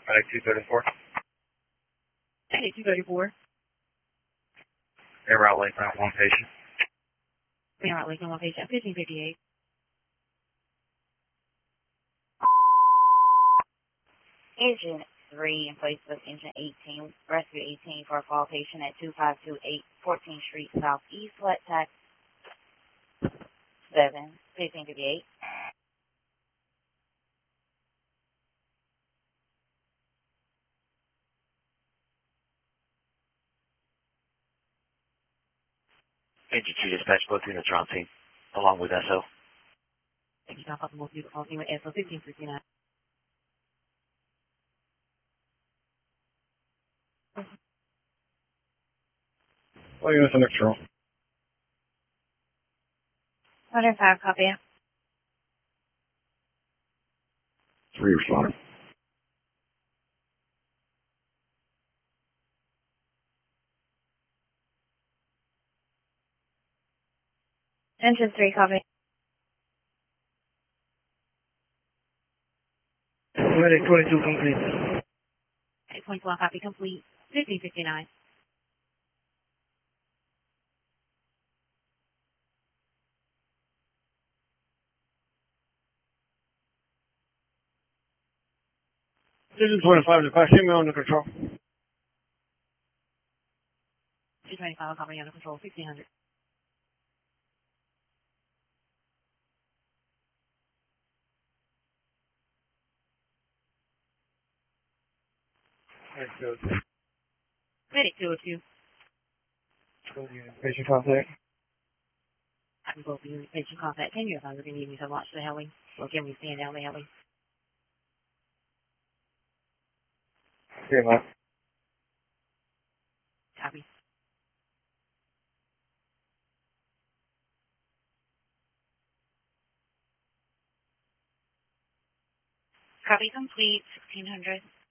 Medic 234. Medic 234. Air route Lakeland, one patient. Air route Lakeland, one patient. 1558. Engine 3 in place of engine 18, rescue 18 for a fall patient at 2528 14th Street Southeast, flat tax 7, 1558. Engine 2 dispatch both units are on scene, along with SO. Thank you, Papa. Most units on scene with SO 1559. All units under control. 105, copy. 3 responder. Engine 3, copy. Medic 22 complete. Medic 22 copy complete. 1559. Engine 25, dispatch, hit me under control. 225 copy under control. 1600. Medic 202. Patient contact. I can go for unit patient contact. Can you advise if you need me to launch the heli? Or can we stand down the heli? Yeah, man. Copy. Copy complete, 1600.